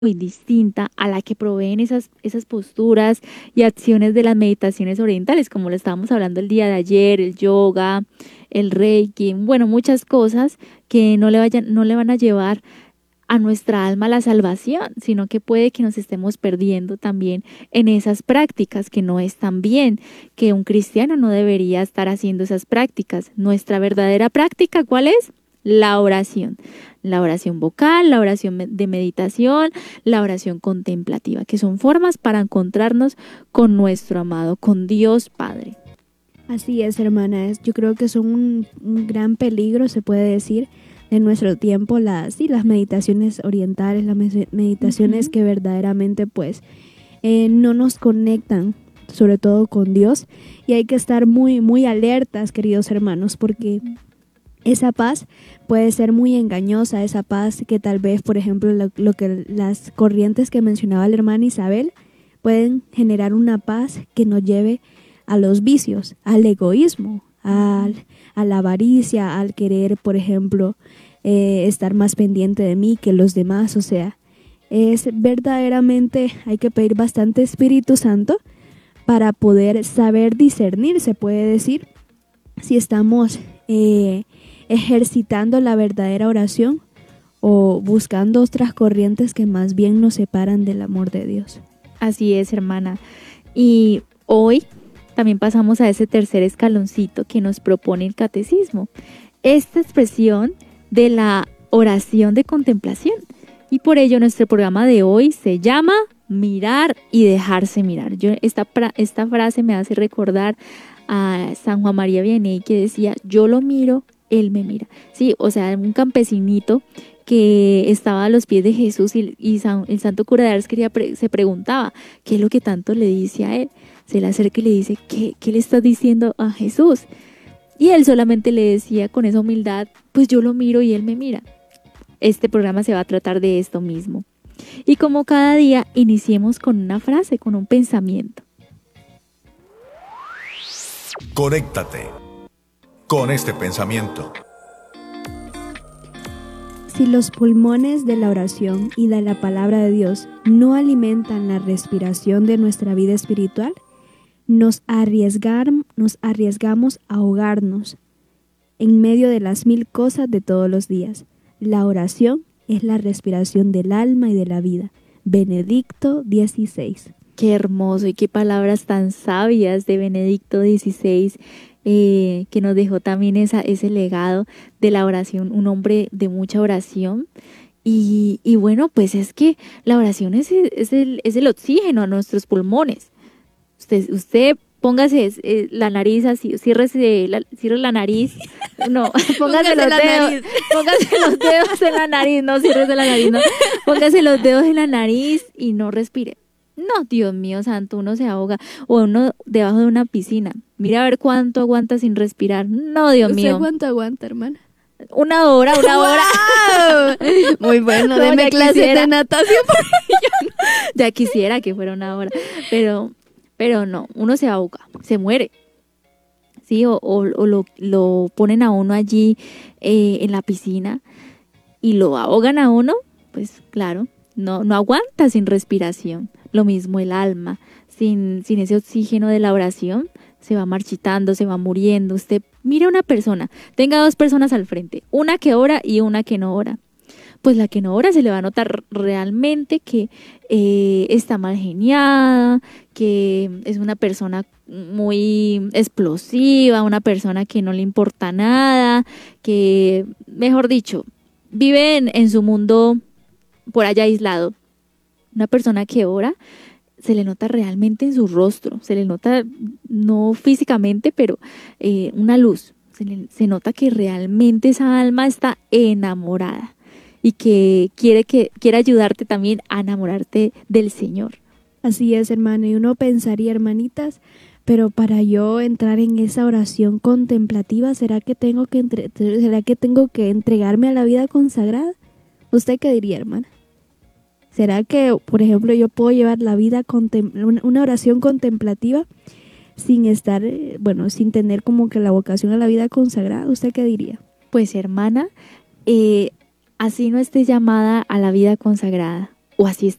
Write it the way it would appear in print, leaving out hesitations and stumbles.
muy distinta a la que proveen esas posturas y acciones de las meditaciones orientales, como lo estábamos hablando el día de ayer, el yoga, el reiki, bueno, muchas cosas que no le van a llevar a nuestra alma la salvación, sino que puede que nos estemos perdiendo también en esas prácticas, que no están bien, que un cristiano no debería estar haciendo esas prácticas. Nuestra verdadera práctica, ¿cuál es? La oración vocal, la oración de meditación, la oración contemplativa, que son formas para encontrarnos con nuestro amado, con Dios Padre. Así es, hermana. Yo creo que son un gran peligro, se puede decir, en nuestro tiempo, las meditaciones orientales, las meditaciones que verdaderamente pues no nos conectan, sobre todo con Dios. Y hay que estar muy, muy alertas, queridos hermanos, porque esa paz puede ser muy engañosa, esa paz que tal vez, por ejemplo, lo que las corrientes que mencionaba la hermana Isabel, pueden generar una paz que nos lleve a los vicios, al egoísmo, a la avaricia, al querer, por ejemplo, estar más pendiente de mí que los demás. O sea, es verdaderamente, hay que pedir bastante Espíritu Santo para poder saber discernir, se puede decir, si estamos ejercitando la verdadera oración o buscando otras corrientes que más bien nos separan del amor de Dios. Así es, hermana. Y hoy también pasamos a ese tercer escaloncito que nos propone el catecismo, esta expresión de la oración de contemplación. Y por ello nuestro programa de hoy se llama Mirar y dejarse mirar. Esta frase me hace recordar a San Juan María Vianney, que decía: yo lo miro, él me mira. Sí, o sea, un campesinito que estaba a los pies de Jesús y el santo cura de Ars se preguntaba qué es lo que tanto le dice a él. Se le acerca y le dice: ¿qué le estás diciendo a Jesús? Y él solamente le decía con esa humildad: pues yo lo miro y él me mira. Este programa se va a tratar de esto mismo. Y como cada día, iniciemos con una frase, con un pensamiento. Conéctate con este pensamiento. Si los pulmones de la oración y de la palabra de Dios no alimentan la respiración de nuestra vida espiritual, nos arriesgamos a ahogarnos en medio de las mil cosas de todos los días. La oración es la respiración del alma y de la vida. Benedicto XVI. Qué hermoso y qué palabras tan sabias de Benedicto XVI, que nos dejó también ese legado de la oración, un hombre de mucha oración. Y bueno, pues es que la oración es el oxígeno a nuestros pulmones. Usted póngase la nariz así, cierre la nariz, no, póngase los dedos en la nariz, no, ciérrese la nariz, no, póngase los dedos en la nariz y no respire. No, Dios mío santo, uno se ahoga, o uno debajo de una piscina, mira a ver cuánto aguanta sin respirar. No, Dios mío. ¿Usted cuánto aguanta, hermana? Una hora. Muy bueno, No, deme clases de natación. Ya quisiera que fuera una hora, pero no, uno se ahoga, se muere. Sí, o lo ponen a uno allí en la piscina y lo ahogan a uno, pues claro, no aguanta sin respiración. Lo mismo el alma, sin ese oxígeno de la oración, se va marchitando, se va muriendo. Usted mira a una persona, tenga dos personas al frente, una que ora y una que no ora. Pues la que no ora se le va a notar realmente que está mal geniada, que es una persona muy explosiva, una persona que no le importa nada, que, mejor dicho, vive en su mundo por allá aislado. Una persona que ora se le nota realmente en su rostro, se le nota no físicamente, pero una luz. Se nota que realmente esa alma está enamorada y que quiere ayudarte también a enamorarte del Señor. Así es, hermano, y uno pensaría, hermanitas, pero para yo entrar en esa oración contemplativa, ¿será que tengo que entregarme a la vida consagrada? ¿Usted qué diría, hermana? ¿Será que, por ejemplo, yo puedo llevar la vida una oración contemplativa sin estar, sin tener como que la vocación a la vida consagrada? ¿Usted qué diría? Pues, hermana, así no estés llamada a la vida consagrada, o así